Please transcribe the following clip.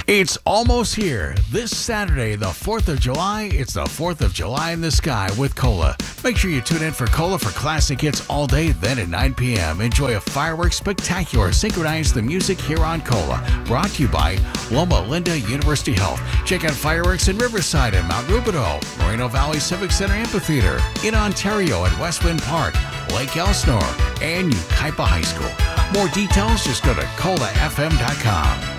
It's almost here. This Saturday, the 4th of July, it's the 4th of July in the sky with Cola. Make sure you tune in for Cola for classic hits all day, then at 9 p.m. Enjoy a fireworks spectacular. Synchronize the music here on Cola. Brought to you by Loma Linda University Health. Check out fireworks in Riverside and Mount Rubidoux, Moreno Valley Civic Center Amphitheater, in Ontario at Westwind Park, Lake Elsinore, and Yucaipa High School. More details, just go to colafm.com.